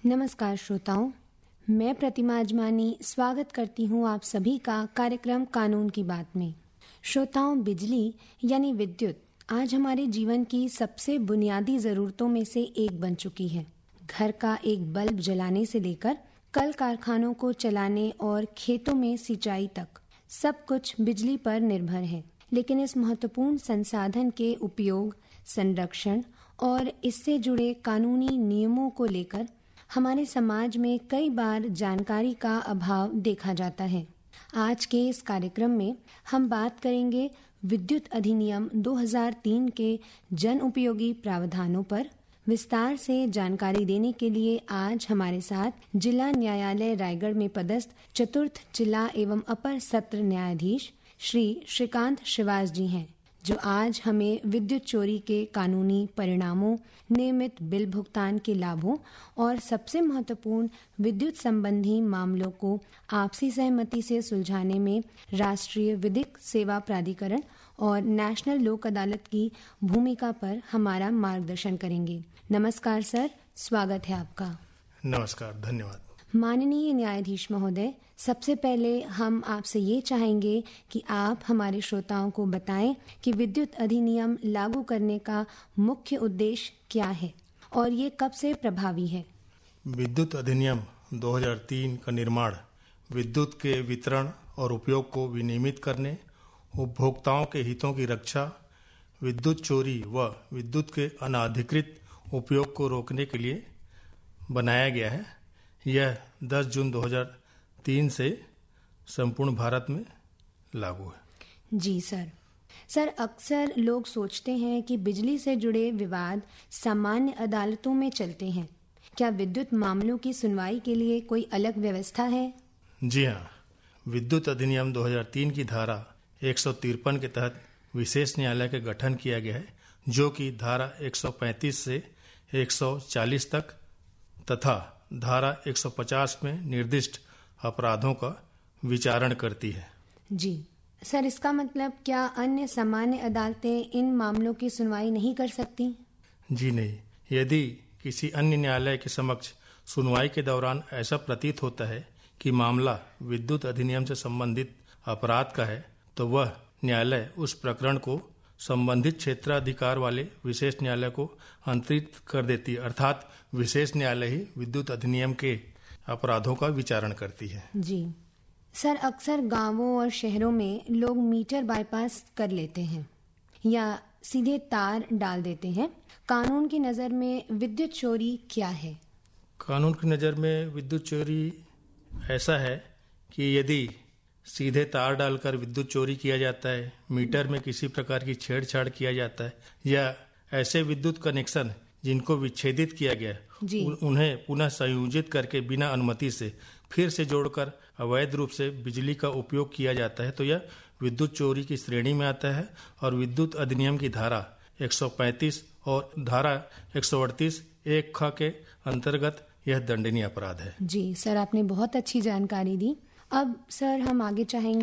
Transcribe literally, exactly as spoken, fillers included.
नमस्कार श्रोताओं, मैं प्रतिमा अजमानी स्वागत करती हूँ आप सभी का कार्यक्रम कानून की बात में। श्रोताओं, बिजली यानी विद्युत आज हमारे जीवन की सबसे बुनियादी ज़रूरतों में से एक बन चुकी है। घर का एक बल्ब जलाने से लेकर कल कारखानों को चलाने और खेतों में सिंचाई तक सब कुछ बिजली पर निर्भर है। लेकिन इस महत्वपूर्ण संसाधन के उपयोग, संरक्षण और इससे जुड़े कानूनी नियमों को लेकर हमारे समाज में कई बार जानकारी का अभाव देखा जाता है। आज के इस कार्यक्रम में हम बात करेंगे विद्युत अधिनियम दो हज़ार तीन के जन उपयोगी प्रावधानों पर। विस्तार से जानकारी देने के लिए आज हमारे साथ जिला न्यायालय रायगढ़ में पदस्थ चतुर्थ जिला एवं अपर सत्र न्यायाधीश श्री श्रीकांत श्रीवास जी हैं, जो आज हमें विद्युत चोरी के कानूनी परिणामों, नियमित बिल भुगतान के लाभों और सबसे महत्वपूर्ण विद्युत संबंधी मामलों को आपसी सहमति से सुलझाने में राष्ट्रीय विधिक सेवा प्राधिकरण और नेशनल लोक अदालत की भूमिका पर हमारा मार्गदर्शन करेंगे। नमस्कार सर, स्वागत है आपका। नमस्कार, धन्यवाद। माननीय न्यायाधीश महोदय, सबसे पहले हम आपसे ये चाहेंगे कि आप हमारे श्रोताओं को बताएं कि विद्युत अधिनियम लागू करने का मुख्य उद्देश्य क्या है और ये कब से प्रभावी है। विद्युत अधिनियम दो हज़ार तीन का निर्माण विद्युत के वितरण और उपयोग को विनियमित करने, उपभोक्ताओं के हितों की रक्षा, विद्युत चोरी व विद्युत के अनाधिकृत उपयोग को रोकने के लिए बनाया गया है। यह दस जून दो हज़ार तीन से संपूर्ण भारत में लागू है। जी सर। सर, अक्सर लोग सोचते हैं कि बिजली से जुड़े विवाद सामान्य अदालतों में चलते हैं। क्या विद्युत मामलों की सुनवाई के लिए कोई अलग व्यवस्था है? जी हाँ, विद्युत अधिनियम दो हज़ार तीन की धारा एक सौ तिरपन के तहत विशेष न्यायालय का गठन किया गया है, जो कि धारा एक सौ पैंतीस से एक सौ चालीस तक तथा धारा एक सौ पचास में निर्दिष्ट अपराधों का विचारण करती है। जी सर, इसका मतलब क्या अन्य सामान्य अदालतें इन मामलों की सुनवाई नहीं कर सकती? जी नहीं, यदि किसी अन्य न्यायालय के समक्ष सुनवाई के दौरान ऐसा प्रतीत होता है कि मामला विद्युत अधिनियम से संबंधित अपराध का है, तो वह न्यायालय उस प्रकरण को संबंधित क्षेत्राधिकार वाले विशेष न्यायालय को अंतरित कर देती है। अर्थात विशेष न्यायालय ही विद्युत अधिनियम के अपराधों का विचारण करती है। जी सर, अक्सर गांवों और शहरों में लोग मीटर बाईपास कर लेते हैं या सीधे तार डाल देते हैं। कानून की नज़र में विद्युत चोरी क्या है? कानून की नज़र में विद्युत चोरी ऐसा है कि यदि सीधे तार डालकर विद्युत चोरी किया जाता है, मीटर में किसी प्रकार की छेड़छाड़ किया जाता है, या ऐसे विद्युत कनेक्शन जिनको विच्छेदित किया गया है उन्हें पुनः संयोजित करके बिना अनुमति से फिर से जोड़कर अवैध रूप से बिजली का उपयोग किया जाता है, तो यह विद्युत चोरी की श्रेणी में आता है और विद्युत अधिनियम की धारा एक सौ पैंतीस और धारा एक सौ अड़तीस एक ख के अंतर्गत यह दंडनीय अपराध है। जी सर, आपने बहुत अच्छी जानकारी दी। अब सर, हम आगे चाहेंगे